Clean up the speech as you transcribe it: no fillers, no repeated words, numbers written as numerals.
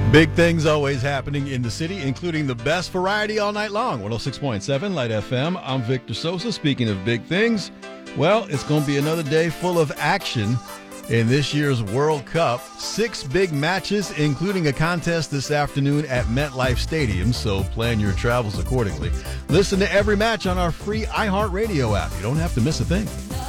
Big things always happening in the city, including the best variety all night long. 106.7 Light FM. I'm Victor Sosa. Speaking of big things, well, it's going to be another day full of action in this year's World Cup. 6 big matches, including a contest this afternoon at MetLife Stadium, so plan your travels accordingly. Listen to every match on our free iHeartRadio app. You don't have to miss a thing.